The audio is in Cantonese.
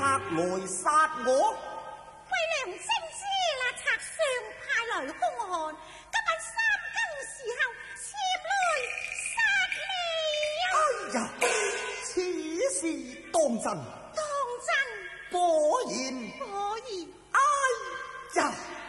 賊來殺我？ 為良心知那賊上派來兇悍，今晚3更時候前來殺你。 哎呀，此事當真？ 當真， 果然。 可以。 哎呀！